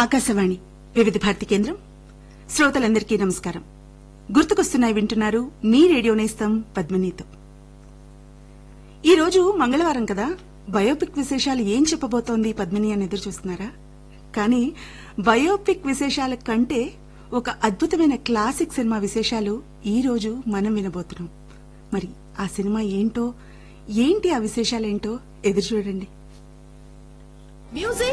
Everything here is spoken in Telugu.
ఆకాశవాణి వివిధ భారతి కేంద్రం శ్రోతలందరికీ నమస్కారం. గుర్తుకొస్తున్నాయి వింటున్నారు మీ రేడియో నేస్తం పద్మినితో. ఈ రోజు మంగళవారం కదా, బయోపిక్ విశేషాలు ఏం చెప్పబోతోంది పద్మిని అని ఎదురు చూస్తున్నారా? కానీ బయోపిక్ విశేషాల కంటే ఒక అద్భుతమైన క్లాసిక్ సినిమా విశేషాలు ఈ రోజు మనం వినబోతున్నాం. మరి ఆ సినిమా ఏంటో, ఏంటి ఆ విశేషాలేంటో ఎదురు చూడండి.